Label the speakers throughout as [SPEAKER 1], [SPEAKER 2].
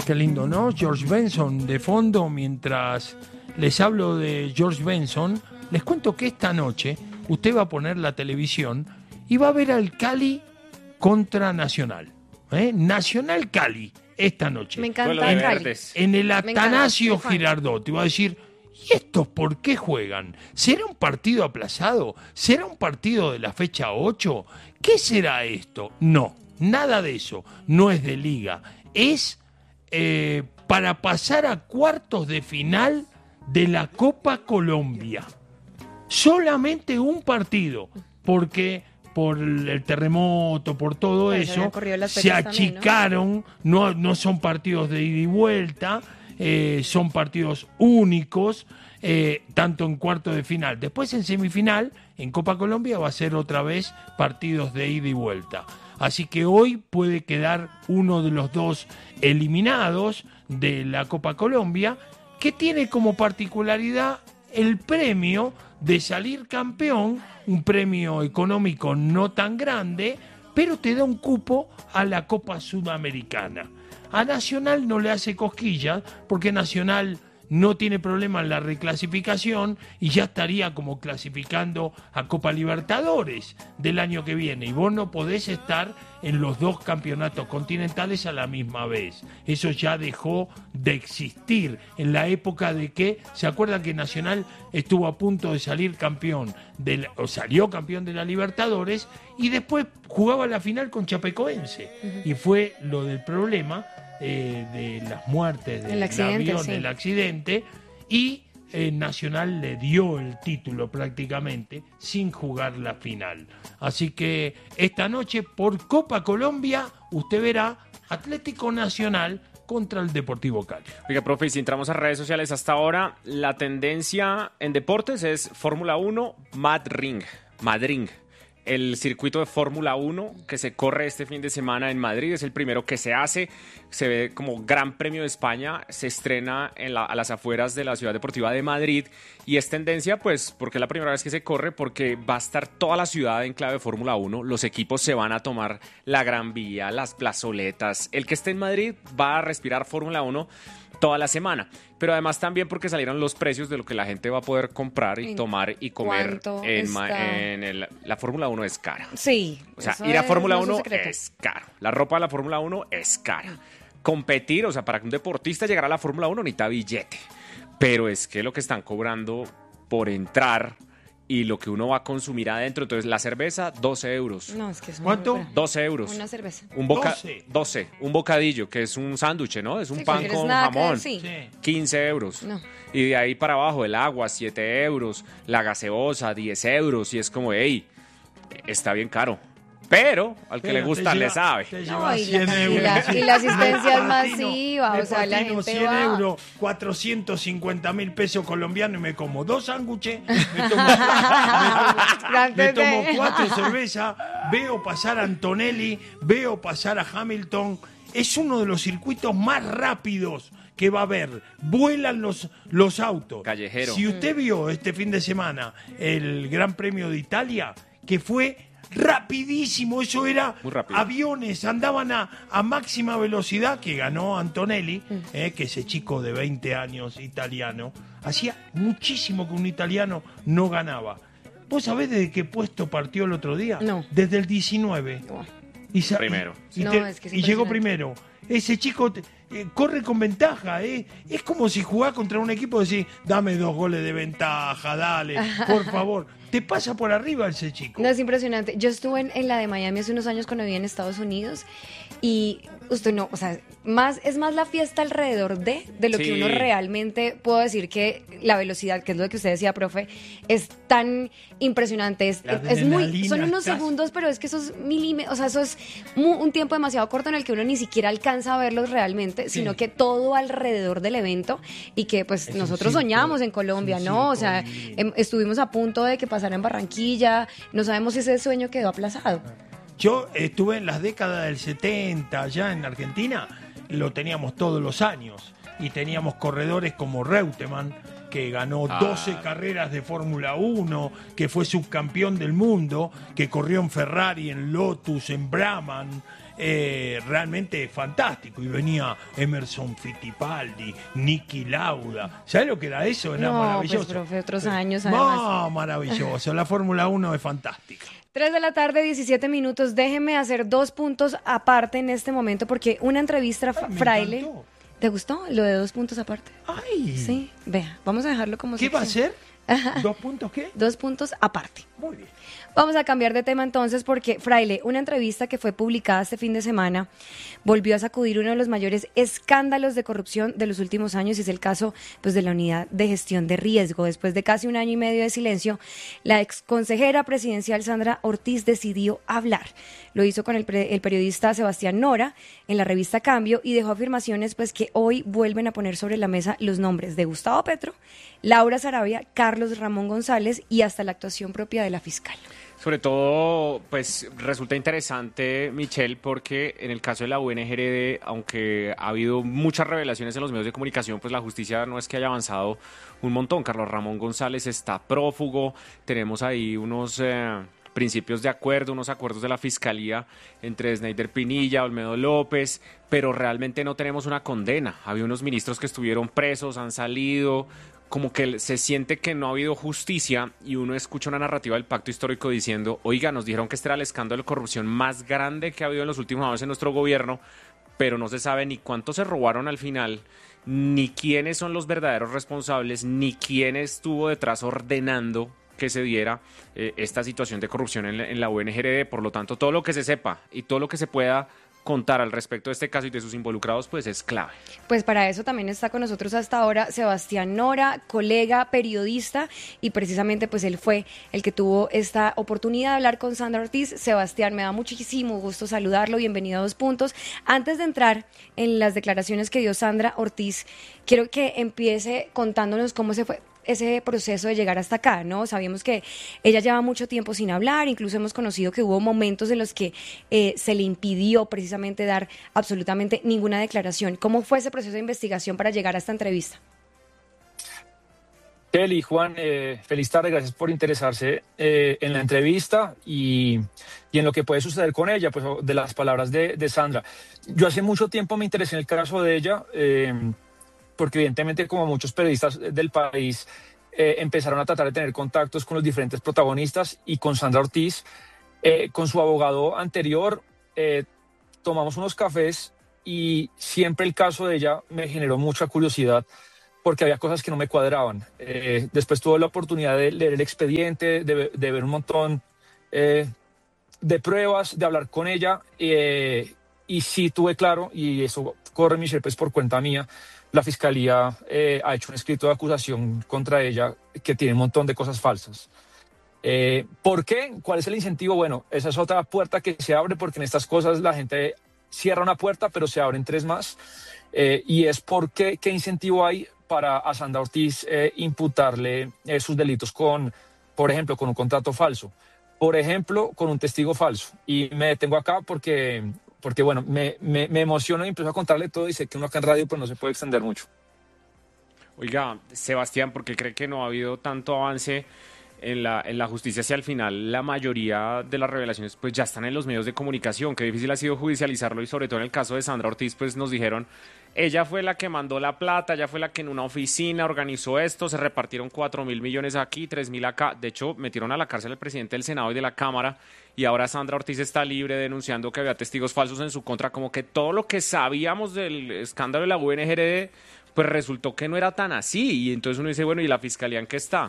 [SPEAKER 1] Qué lindo, ¿no? George Benson de fondo. Mientras les hablo de George Benson, les cuento que esta noche usted va a poner la televisión y va a ver al Cali contra Nacional. Nacional Cali, esta noche.
[SPEAKER 2] Me encanta el Cali.
[SPEAKER 1] En el Atanasio Girardot. Te va a decir, ¿y estos por qué juegan? ¿Será un partido aplazado? ¿Será un partido de la fecha 8? ¿Qué será esto? No, nada de eso. No es de liga. Es para pasar a cuartos de final de la Copa Colombia. Solamente un partido, porque por el terremoto, por todo
[SPEAKER 2] Pues
[SPEAKER 1] eso, se
[SPEAKER 2] también,
[SPEAKER 1] achicaron, no son partidos de ida y vuelta, son partidos únicos, tanto en cuartos de final. Después en semifinal, en Copa Colombia, va a ser otra vez partidos de ida y vuelta. Así que hoy puede quedar uno de los dos eliminados de la Copa Colombia, que tiene como particularidad el premio de salir campeón, un premio económico no tan grande, pero te da un cupo a la Copa Sudamericana. A Nacional no le hace cosquillas, porque Nacional no tiene problema en la reclasificación y ya estaría como clasificando a Copa Libertadores del año que viene. Y vos no podés estar en los dos campeonatos continentales a la misma vez. Eso ya dejó de existir en la época de que, ¿se acuerdan que Nacional estuvo a punto de salir campeón, salió campeón de la Libertadores y después jugaba la final con Chapecoense? Y fue lo del problema de las muertes del avión, del accidente, y Nacional le dio el título prácticamente sin jugar la final. Así que esta noche por Copa Colombia usted verá Atlético Nacional contra el Deportivo Cali.
[SPEAKER 3] Oiga, profe, si entramos a redes sociales hasta ahora, la tendencia en deportes es Fórmula 1, Madrid. El circuito de Fórmula 1 que se corre este fin de semana en Madrid es el primero que se hace. Se ve como Gran Premio de España. Se estrena a las afueras de la Ciudad Deportiva de Madrid. Y es tendencia, pues, porque es la primera vez que se corre, porque va a estar toda la ciudad en clave de Fórmula 1. Los equipos se van a tomar la Gran Vía, las plazoletas. El que esté en Madrid va a respirar Fórmula 1 toda la semana, pero además también porque salieron los precios de lo que la gente va a poder comprar y tomar y comer la Fórmula 1 es cara.
[SPEAKER 2] Sí.
[SPEAKER 3] O sea, ir a Fórmula 1 es caro. La ropa de la Fórmula 1 es cara. Competir, o sea, para que un deportista llegara a la Fórmula 1 necesita billete. Pero es que lo que están cobrando por entrar y lo que uno va a consumir adentro, entonces la cerveza, 12 euros.
[SPEAKER 2] No, es que es
[SPEAKER 1] ¿Cuánto?
[SPEAKER 3] 12 euros.
[SPEAKER 2] Una cerveza.
[SPEAKER 3] 12. Un bocadillo, que es un sándwich, ¿no? Es un pan con jamón. 15 euros. No. Y de ahí para abajo, el agua, 7 euros. La gaseosa, 10 euros. Y es como, hey, está bien caro. Pero al que le gusta le sabe.
[SPEAKER 2] No, y la asistencia es masiva. O sea, la gente
[SPEAKER 1] 100
[SPEAKER 2] va.
[SPEAKER 1] euros, 450.000 pesos colombianos y me como 2 sándwiches, me tomo 4 cervezas, veo pasar a Antonelli, veo pasar a Hamilton. Es uno de los circuitos más rápidos que va a haber. Vuelan los autos.
[SPEAKER 3] Callejero.
[SPEAKER 1] Si usted vio este fin de semana el Gran Premio de Italia, que fue rapidísimo, eso era aviones, andaban a máxima velocidad, que ganó Antonelli, que ese chico de 20 años italiano, hacía muchísimo que un italiano no ganaba. ¿Vos sabés desde qué puesto partió el otro día?
[SPEAKER 2] No.
[SPEAKER 1] Desde el 19.
[SPEAKER 3] Primero.
[SPEAKER 1] Y llegó primero. Ese chico corre con ventaja, es como si jugás contra un equipo y decís, dame 2 goles de ventaja, dale, por favor. Te pasa por arriba ese chico.
[SPEAKER 2] No, es impresionante. Yo estuve en la de Miami hace unos años cuando vivía en Estados Unidos y usted no, o sea, es más la fiesta alrededor de lo que uno realmente puedo decir que la velocidad, que es lo que usted decía, profe, es tan impresionante. Son unos segundos, pero es que esos milímetros, o sea, eso es un tiempo demasiado corto en el que uno ni siquiera alcanza a verlos realmente, sino que todo alrededor del evento y que pues es nosotros soñamos en Colombia, ¿no? O sea, estuvimos a punto de que pasara en Barranquilla, no sabemos si ese sueño quedó aplazado.
[SPEAKER 1] Yo estuve en las décadas del 70 allá en Argentina, lo teníamos todos los años y teníamos corredores como Reutemann, que ganó 12 carreras de Fórmula 1, que fue subcampeón del mundo, que corrió en Ferrari, en Lotus, en Brabham. Realmente fantástico. Y venía Emerson Fittipaldi, Niki Lauda. ¿Sabes lo que era eso? Era maravilloso.
[SPEAKER 2] Pues, profe, otros años además.
[SPEAKER 1] Maravilloso. La Fórmula 1 es fantástica.
[SPEAKER 2] 3 de la tarde, 17 minutos. Déjenme hacer 2 puntos aparte en este momento, porque una entrevista Fraile.
[SPEAKER 1] Encantó.
[SPEAKER 2] ¿Te gustó lo de 2 puntos aparte?
[SPEAKER 1] ¡Ay!
[SPEAKER 2] Sí, vea, vamos a dejarlo como
[SPEAKER 1] ¿Qué va a
[SPEAKER 2] sección.
[SPEAKER 1] ser? ¿2 puntos qué?
[SPEAKER 2] 2 puntos aparte.
[SPEAKER 1] Muy bien.
[SPEAKER 2] Vamos a cambiar de tema entonces porque, Fraile, una entrevista que fue publicada este fin de semana volvió a sacudir uno de los mayores escándalos de corrupción de los últimos años, y es el caso pues, de la Unidad de Gestión de Riesgo. Después de casi 1 año y medio de silencio, la exconsejera presidencial Sandra Ortiz decidió hablar. Lo hizo con el periodista Sebastián Nora en la revista Cambio y dejó afirmaciones pues, que hoy vuelven a poner sobre la mesa los nombres de Gustavo Petro, Laura Sarabia, Carlos Ramón González y hasta la actuación propia de la fiscal.
[SPEAKER 3] Sobre todo, pues resulta interesante, Michelle, porque en el caso de la UNGRD, aunque ha habido muchas revelaciones en los medios de comunicación, pues la justicia no es que haya avanzado un montón. Carlos Ramón González está prófugo, tenemos ahí unos principios de acuerdo, unos acuerdos de la Fiscalía entre Snyder Pinilla, Olmedo López, pero realmente no tenemos una condena. Había unos ministros que estuvieron presos, han salido, como que se siente que no ha habido justicia, y uno escucha una narrativa del pacto histórico diciendo, oiga, nos dijeron que este era el escándalo de corrupción más grande que ha habido en los últimos años en nuestro gobierno, pero no se sabe ni cuánto se robaron al final, ni quiénes son los verdaderos responsables, ni quién estuvo detrás ordenando que se diera esta situación de corrupción en la UNGRD. Por lo tanto, todo lo que se sepa y todo lo que se pueda contar al respecto de este caso y de sus involucrados, pues es clave.
[SPEAKER 2] Pues para eso también está con nosotros hasta ahora Sebastián Nora, colega, periodista, y precisamente pues él fue el que tuvo esta oportunidad de hablar con Sandra Ortiz. Sebastián, me da muchísimo gusto saludarlo, bienvenido a 2 puntos. Antes de entrar en las declaraciones que dio Sandra Ortiz, quiero que empiece contándonos cómo se fue ese proceso de llegar hasta acá, ¿no? Sabíamos que ella lleva mucho tiempo sin hablar, incluso hemos conocido que hubo momentos en los que se le impidió precisamente dar absolutamente ninguna declaración. ¿Cómo fue ese proceso de investigación para llegar a esta entrevista?
[SPEAKER 4] Kelly, Juan, feliz tarde, gracias por interesarse en la entrevista y en lo que puede suceder con ella, pues de las palabras de Sandra. Yo hace mucho tiempo me interesé en el caso de ella, porque evidentemente, como muchos periodistas del país, empezaron a tratar de tener contactos con los diferentes protagonistas, y con Sandra Ortiz, con su abogado anterior, tomamos unos cafés, y siempre el caso de ella me generó mucha curiosidad porque había cosas que no me cuadraban. Después tuve la oportunidad de leer el expediente, de ver un montón de pruebas, de hablar con ella, y sí tuve claro, y eso corre, Michelle, pues por cuenta mía, la Fiscalía ha hecho un escrito de acusación contra ella que tiene un montón de cosas falsas. ¿Por qué? ¿Cuál es el incentivo? Bueno, esa es otra puerta que se abre, porque en estas cosas la gente cierra una puerta, pero se abren 3 más. Y es porque, ¿qué incentivo hay para a Sandra Ortiz imputarle sus delitos por ejemplo, con un contrato falso? Por ejemplo, con un testigo falso. Y me detengo acá porque bueno, me emociono y empiezo a contarle todo, y sé que uno acá en radio pues no se puede extender mucho.
[SPEAKER 3] Oiga, Sebastián, ¿por qué cree que no ha habido tanto avance en la justicia hacia el final? La mayoría de las revelaciones pues ya están en los medios de comunicación. Qué difícil ha sido judicializarlo, y sobre todo en el caso de Sandra Ortiz, pues nos dijeron, ella fue la que mandó la plata, ella fue la que en una oficina organizó esto, se repartieron 4.000 millones aquí, 3.000 acá. De hecho, metieron a la cárcel al presidente del Senado y de la Cámara, y ahora Sandra Ortiz está libre denunciando que había testigos falsos en su contra. Como que todo lo que sabíamos del escándalo de la UNGRD, pues resultó que no era tan así. Y entonces uno dice, bueno, ¿y la Fiscalía en qué está?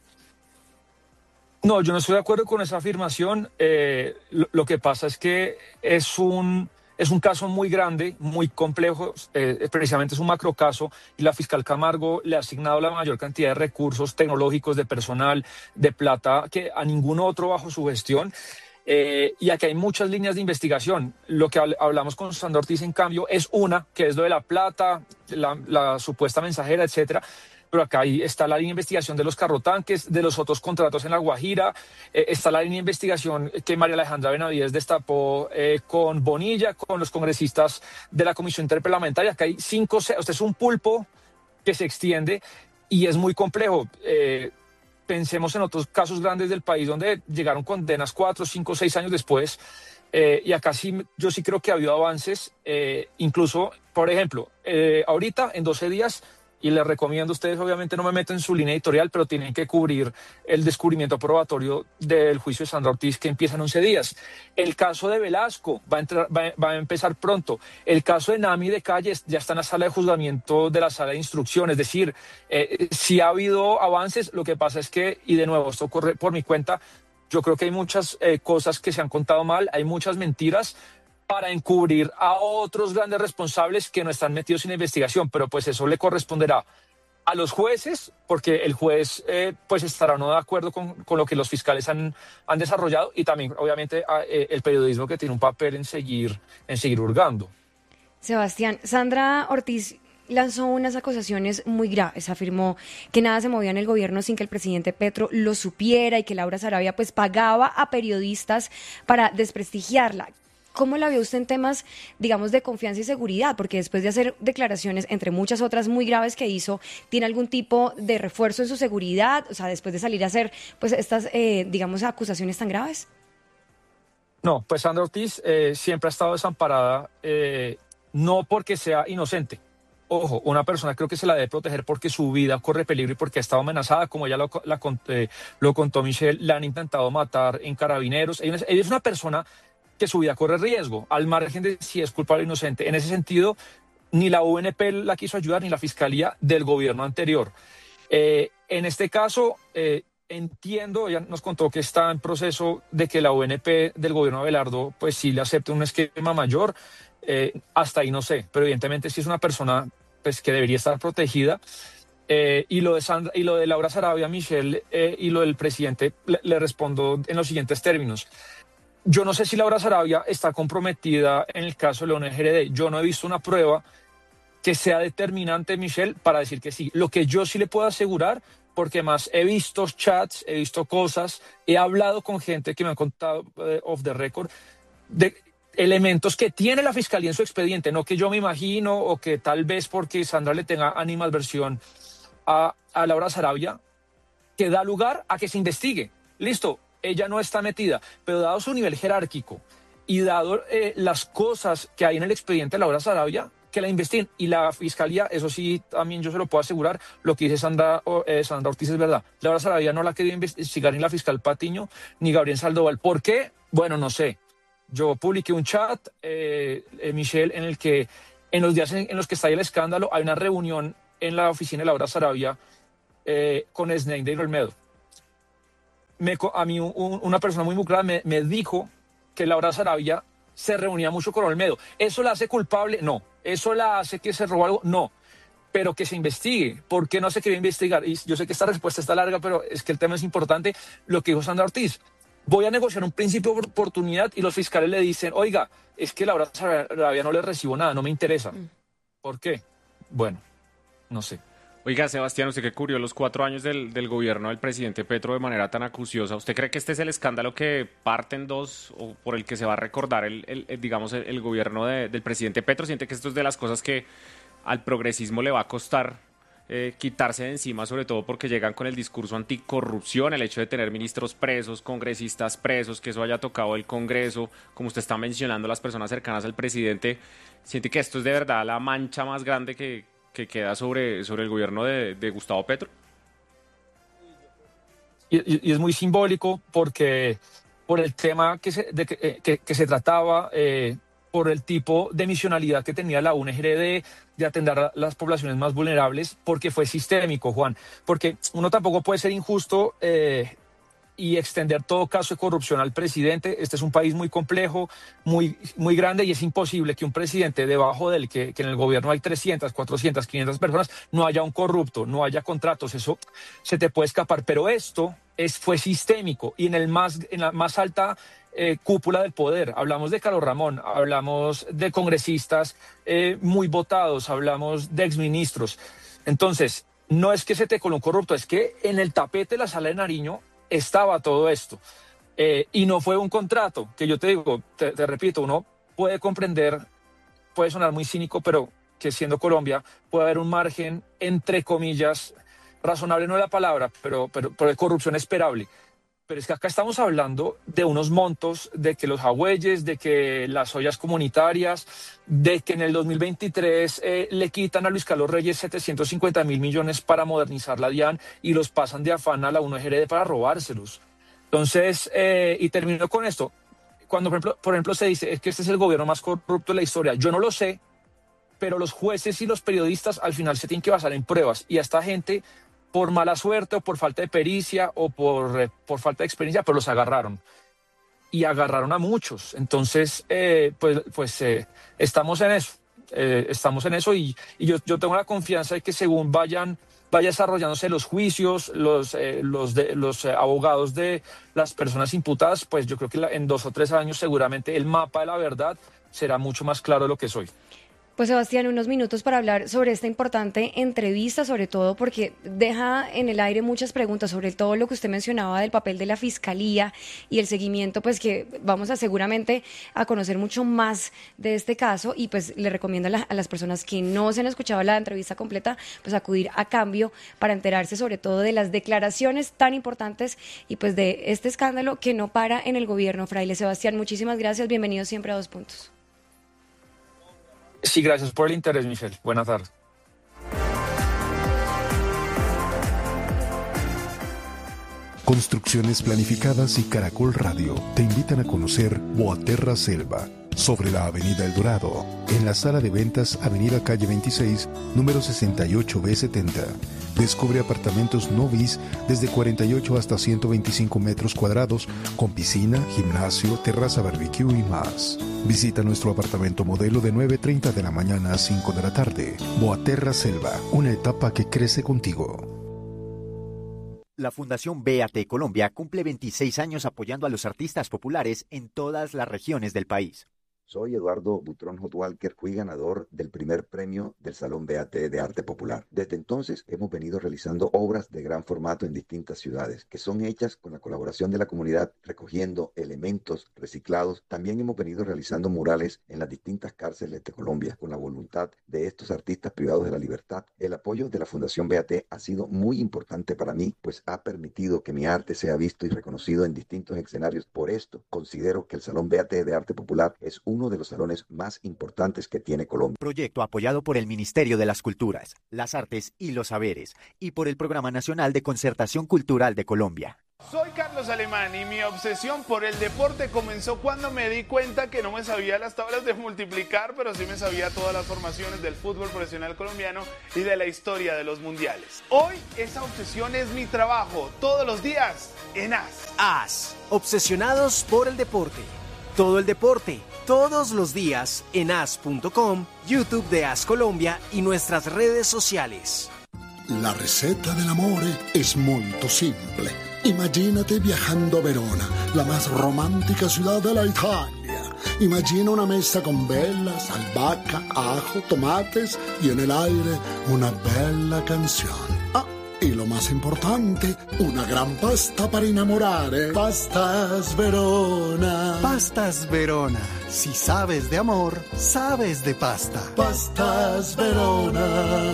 [SPEAKER 4] No, yo no estoy de acuerdo con esa afirmación. Lo que pasa es que es un caso muy grande, muy complejo, precisamente es un macrocaso, y la fiscal Camargo le ha asignado la mayor cantidad de recursos tecnológicos, de personal, de plata, que a ningún otro bajo su gestión. Y aquí hay muchas líneas de investigación. Lo que hablamos con Sandra Ortiz, en cambio, es una, que es lo de la plata, la supuesta mensajera, etcétera. Pero acá ahí está la línea de investigación de los carrotanques, de los otros contratos en La Guajira, está la línea de investigación que María Alejandra Benavides destapó con Bonilla, con los congresistas de la Comisión Interparlamentaria. Acá hay 5, usted es un pulpo que se extiende, y es muy complejo. Pensemos en otros casos grandes del país donde llegaron condenas 4, 5, 6 años después, y acá sí, yo sí creo que ha habido avances, incluso, por ejemplo, ahorita en 12 días, y les recomiendo a ustedes, obviamente no me meto en su línea editorial, pero tienen que cubrir el descubrimiento probatorio del juicio de Sandra Ortiz, que empieza en 11 días. El caso de Velasco va a empezar pronto. El caso de Nami de Calles ya está en la sala de juzgamiento de la sala de instrucción. Es decir, sí ha habido avances. Lo que pasa es que, y de nuevo, esto corre por mi cuenta, yo creo que hay muchas cosas que se han contado mal, hay muchas mentiras para encubrir a otros grandes responsables que no están metidos en la investigación, pero pues eso le corresponderá a los jueces, porque el juez pues estará no de acuerdo con lo que los fiscales han desarrollado, y también obviamente el periodismo, que tiene un papel en seguir hurgando.
[SPEAKER 2] Sebastián, Sandra Ortiz lanzó unas acusaciones muy graves. Afirmó que nada se movía en el gobierno sin que el presidente Petro lo supiera y que Laura Sarabia pues pagaba a periodistas para desprestigiarla. ¿Cómo la vio usted en temas, digamos, de confianza y seguridad? Porque después de hacer declaraciones, entre muchas otras muy graves que hizo, ¿tiene algún tipo de refuerzo en su seguridad? O sea, después de salir a hacer pues estas, digamos, acusaciones tan graves.
[SPEAKER 4] No, pues Sandra Ortiz siempre ha estado desamparada, no porque sea inocente. Ojo, una persona creo que se la debe proteger porque su vida corre peligro y porque ha estado amenazada, como ya lo contó Michelle, la han intentado matar en Carabineros. Ella es una persona que su vida corre riesgo, al margen de si es culpable o inocente. En ese sentido, ni la UNP la quiso ayudar, ni la Fiscalía del gobierno anterior. En este caso, entiendo, ella nos contó que está en proceso de que la UNP del gobierno de Abelardo, pues sí le acepte un esquema mayor. Hasta ahí no sé, pero evidentemente sí es una persona pues, que debería estar protegida. Y lo de Laura Sarabia, Michelle, y lo del presidente, le respondo en los siguientes términos. Yo no sé si Laura Sarabia está comprometida en el caso de León GRD. Yo no he visto una prueba que sea determinante, Michelle, para decir que sí. Lo que yo sí le puedo asegurar, porque más he visto chats, he visto cosas, he hablado con gente que me han contado off the record de elementos que tiene la Fiscalía en su expediente, no que yo me imagino o que tal vez porque Sandra le tenga animadversión a Laura Sarabia, que da lugar a que se investigue. Listo. Ella no está metida, pero dado su nivel jerárquico y dado las cosas que hay en el expediente de Laura Sarabia, que la investiguen. Y la Fiscalía, eso sí, también yo se lo puedo asegurar, lo que dice Sandra Ortiz es verdad. Laura Sarabia no la ha querido investigar ni la fiscal Patiño ni Gabriel Sandoval. ¿Por qué? Bueno, no sé. Yo publiqué un chat, Michelle, en el que en los días en los que está ahí el escándalo, hay una reunión en la oficina de Laura Sarabia con Sneijder Olmedo. A mí una persona muy clara me dijo que Laura Sarabia se reunía mucho con Olmedo. ¿Eso la hace culpable? No. ¿Eso la hace que se robó algo? No. Pero que se investigue. ¿Por qué no se quería investigar? Y yo sé que esta respuesta está larga, pero es que el tema es importante. Lo que dijo Sandra Ortiz. Voy a negociar un principio de oportunidad y los fiscales le dicen, oiga, es que Laura Sarabia no le recibo nada, no me interesa. ¿Por qué? Bueno, no sé.
[SPEAKER 3] Oiga, Sebastián, usted que cubrió los 4 años del gobierno del presidente Petro de manera tan acuciosa, ¿usted cree que este es el escándalo que parte en dos o por el que se va a recordar el gobierno del presidente Petro? ¿Siente que esto es de las cosas que al progresismo le va a costar quitarse de encima, sobre todo porque llegan con el discurso anticorrupción, el hecho de tener ministros presos, congresistas presos, que eso haya tocado el Congreso, como usted está mencionando, las personas cercanas al presidente? ¿Siente que esto es de verdad la mancha más grande que queda sobre el gobierno de Gustavo Petro?
[SPEAKER 4] Y es muy simbólico porque por el tema que se trataba, por el tipo de misionalidad que tenía la UNGRD de atender a las poblaciones más vulnerables, porque fue sistémico, Juan. Porque uno tampoco puede ser injusto y extender todo caso de corrupción al presidente. Este es un país muy complejo, muy, muy grande, y es imposible que un presidente debajo del que en el gobierno hay 300, 400, 500 personas, no haya un corrupto, no haya contratos. Eso se te puede escapar. Pero esto fue sistémico y en la más alta cúpula del poder. Hablamos de Carlos Ramón, hablamos de congresistas muy votados, hablamos de exministros. Entonces, no es que se te coló un corrupto, es que en el tapete de la sala de Nariño estaba todo esto. Y no fue un contrato, que yo te digo, te repito, uno puede comprender, puede sonar muy cínico, pero que siendo Colombia puede haber un margen, entre comillas, razonable no es la palabra, pero de corrupción esperable. Pero es que acá estamos hablando de unos montos, de que los jagüeyes, de que las ollas comunitarias, de que en el 2023 le quitan a Luis Carlos Reyes 750 mil millones para modernizar la DIAN y los pasan de afán a la UNGRD para robárselos. Entonces, y termino con esto. Cuando, por ejemplo, se dice es que este es el gobierno más corrupto de la historia, yo no lo sé, pero los jueces y los periodistas al final se tienen que basar en pruebas. Y a esta gente, por mala suerte o por falta de pericia o por falta de experiencia, pero los agarraron. Y agarraron a muchos. Entonces, estamos en eso. Y yo tengo la confianza de que según vaya desarrollándose los juicios, los abogados de las personas imputadas, pues yo creo que en 2 o 3 años seguramente el mapa de la verdad será mucho más claro de lo que soy.
[SPEAKER 2] Pues Sebastián, unos minutos para hablar sobre esta importante entrevista, sobre todo porque deja en el aire muchas preguntas sobre todo lo que usted mencionaba del papel de la Fiscalía y el seguimiento, pues que vamos a seguramente a conocer mucho más de este caso y pues le recomiendo a las personas que no se han escuchado la entrevista completa, pues acudir a Cambio para enterarse sobre todo de las declaraciones tan importantes y pues de este escándalo que no para en el gobierno. Fraile Sebastián, muchísimas gracias, bienvenido siempre a 2 Puntos.
[SPEAKER 4] Sí, gracias por el interés, Michelle. Buenas tardes.
[SPEAKER 5] Construcciones Planificadas y Caracol Radio te invitan a conocer Boaterra Selva, sobre la Avenida El Dorado, en la sala de ventas Avenida Calle 26, número 68B70. Descubre apartamentos no bis desde 48 hasta 125 metros cuadrados, con piscina, gimnasio, terraza barbecue y más. Visita nuestro apartamento modelo de 9:30 de la mañana a 5 de la tarde. Boaterra Selva, una etapa que crece contigo.
[SPEAKER 6] La Fundación BAT Colombia cumple 26 años apoyando a los artistas populares en todas las regiones del país.
[SPEAKER 7] Soy Eduardo Butrón Hot Walker, fui ganador del primer premio del Salón BAT de Arte Popular. Desde entonces hemos venido realizando obras de gran formato en distintas ciudades, que son hechas con la colaboración de la comunidad, recogiendo elementos reciclados. También hemos venido realizando murales en las distintas cárceles de Colombia, con la voluntad de estos artistas privados de la libertad. El apoyo de la Fundación BAT ha sido muy importante para mí, pues ha permitido que mi arte sea visto y reconocido en distintos escenarios. Por esto, considero que el Salón BAT de Arte Popular es uno de los salones más importantes que tiene Colombia.
[SPEAKER 6] Proyecto apoyado por el Ministerio de las Culturas, las Artes y los Saberes y por el Programa Nacional de Concertación Cultural de Colombia.
[SPEAKER 8] Soy Carlos Alemán y mi obsesión por el deporte comenzó cuando me di cuenta que no me sabía las tablas de multiplicar, pero sí me sabía todas las formaciones del fútbol profesional colombiano y de la historia de los mundiales. Hoy esa obsesión es mi trabajo, todos los días en AS.
[SPEAKER 9] AS, obsesionados por el deporte. Todo el deporte, todos los días en as.com, YouTube de AS Colombia y nuestras redes sociales.
[SPEAKER 10] La receta dell'amore es molto simple. Imagínate viajando a Verona, la más romántica ciudad de la Italia. Imagina una mesa con velas, albahaca, ajo, tomates y en el aire una bella canción. Y lo más importante, una gran pasta para enamorare. Pastas Verona.
[SPEAKER 11] Pastas Verona. Si sabes de amor, sabes de pasta.
[SPEAKER 10] Pastas Verona.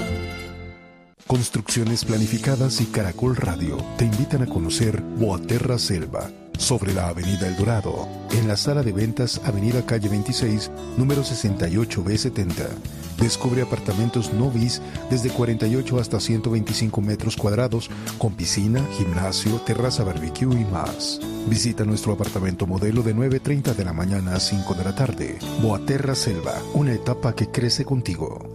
[SPEAKER 5] Construcciones Planificadas y Caracol Radio te invitan a conocer Boaterra Selva, sobre la Avenida El Dorado, en la sala de ventas Avenida Calle 26, número 68B70. Descubre apartamentos no bis desde 48 hasta 125 metros cuadrados, con piscina, gimnasio, terraza barbecue y más. Visita nuestro apartamento modelo de 9:30 de la mañana a 5 de la tarde. Boaterra Selva, una etapa que crece contigo.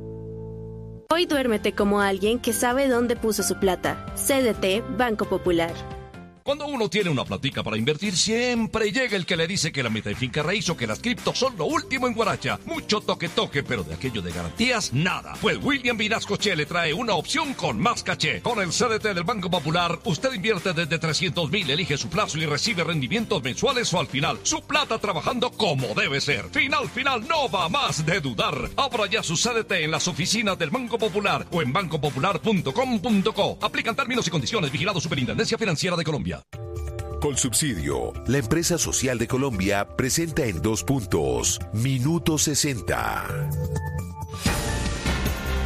[SPEAKER 12] Hoy duérmete como alguien que sabe dónde puso su plata. CDT Banco Popular.
[SPEAKER 13] Cuando uno tiene una platica para invertir, siempre llega el que le dice que la meta de finca raíz o que las criptos son lo último en Guaracha. Mucho toque, pero de aquello de garantías, nada. Pues William Vinasco Che le trae una opción con más caché. Con el CDT del Banco Popular, usted invierte desde 300,000, elige su plazo y recibe rendimientos mensuales o al final. Su plata trabajando como debe ser. Final, no va más de dudar. Abra ya su CDT en las oficinas del Banco Popular o en bancopopular.com.co. Aplican términos y condiciones. Vigilado Superintendencia Financiera de Colombia.
[SPEAKER 14] Colsubsidio, la empresa social de Colombia, presenta en 2 puntos, Minuto 60.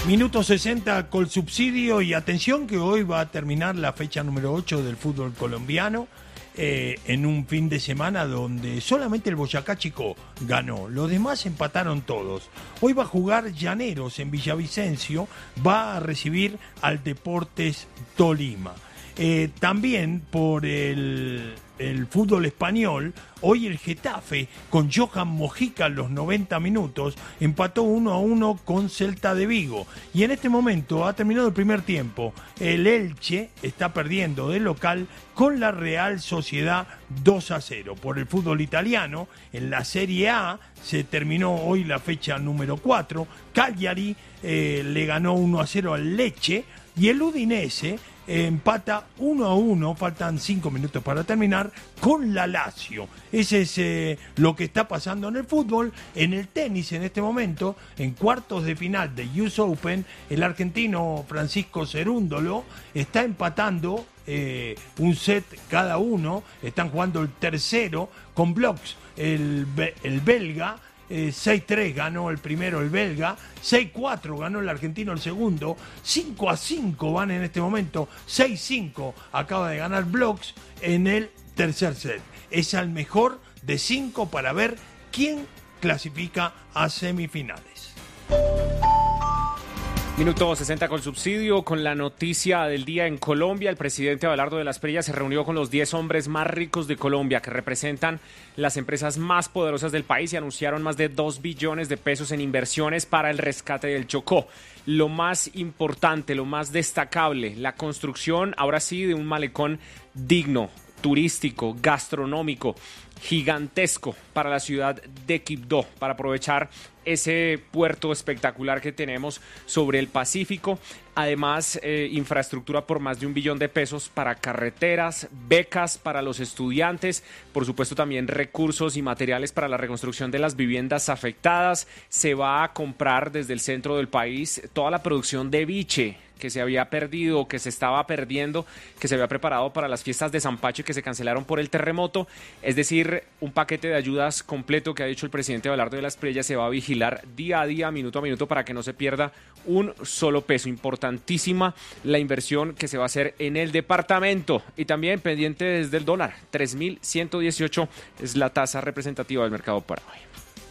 [SPEAKER 1] Minuto 60 Colsubsidio y atención que hoy va a terminar la fecha número 8 del fútbol colombiano en un fin de semana donde solamente el Boyacá Chico ganó, los demás empataron todos. Hoy va a jugar Llaneros en Villavicencio, va a recibir al Deportes Tolima. También por el fútbol español, hoy el Getafe con Johan Mojica en los 90 minutos empató 1-1 con Celta de Vigo. Y en este momento ha terminado el primer tiempo. El Elche está perdiendo de local con la Real Sociedad 2-0. Por el fútbol italiano, en la Serie A se terminó hoy la fecha número 4. Cagliari le ganó 1-0 al Lecce y el Udinese empata 1-1, faltan 5 minutos para terminar, con la Lazio. Ese es lo que está pasando en el fútbol. En el tenis en este momento, en cuartos de final de US Open, el argentino Francisco Cerúndolo está empatando un set cada uno, están jugando el tercero con blocks, el belga. 6-3 ganó el primero el belga, 6-4 ganó el argentino el segundo, 5-5 van en este momento, 6-5 acaba de ganar Blocks en el tercer set. Es al mejor de 5 para ver quién clasifica a semifinales.
[SPEAKER 3] Minuto 60 Colsubsidio con la noticia del día en Colombia. El presidente Abelardo de la Espriella se reunió con los 10 hombres más ricos de Colombia que representan las empresas más poderosas del país y anunciaron más de 2 billones de pesos en inversiones para el rescate del Chocó. Lo más importante, lo más destacable, la construcción ahora sí de un malecón digno, turístico, gastronómico, gigantesco para la ciudad de Quibdó, para aprovechar ese puerto espectacular que tenemos sobre el Pacífico. Además, infraestructura por más de 1 billón de pesos para carreteras, becas para los estudiantes, por supuesto también recursos y materiales para la reconstrucción de las viviendas afectadas. Se va a comprar desde el centro del país toda la producción de biche que se había perdido, que se estaba perdiendo, que se había preparado para las fiestas de San Pacho y que se cancelaron por el terremoto. Es decir, un paquete de ayudas completo que ha dicho el presidente Abelardo de la Espriella se va a vigilar día a día, minuto a minuto, para que no se pierda un solo peso. Importantísima la inversión que se va a hacer en el departamento. Y también pendiente desde el dólar, 3.118 es la tasa representativa del mercado para hoy.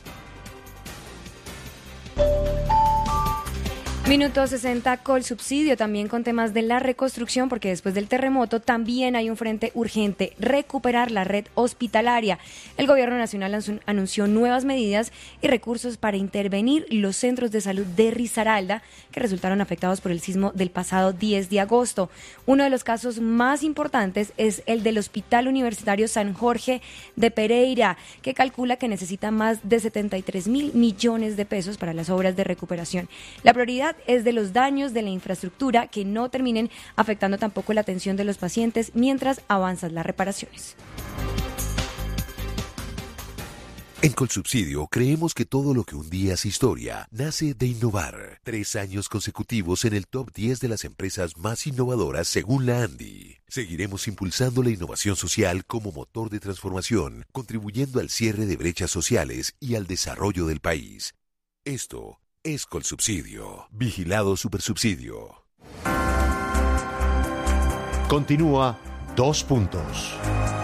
[SPEAKER 2] Minuto 60 Colsubsidio, también con temas de la reconstrucción, porque después del terremoto también hay un frente urgente: recuperar la red hospitalaria. El gobierno nacional anunció nuevas medidas y recursos para intervenir los centros de salud de Risaralda, que resultaron afectados por el sismo del pasado 10 de agosto. Uno de los casos más importantes es el del Hospital Universitario San Jorge de Pereira, que calcula que necesita más de 73.000 millones de pesos para las obras de recuperación. La prioridad es de los daños de la infraestructura que no terminen afectando tampoco la atención de los pacientes mientras avanzan las reparaciones.
[SPEAKER 14] En Colsubsidio creemos que todo lo que un día es historia nace de innovar. 3 años consecutivos en el top 10 de las empresas más innovadoras según la ANDI. Seguiremos impulsando la innovación social como motor de transformación, contribuyendo al cierre de brechas sociales y al desarrollo del país. Esto es Colsubsidio. Vigilado Supersubsidio.
[SPEAKER 15] Continúa 2 puntos.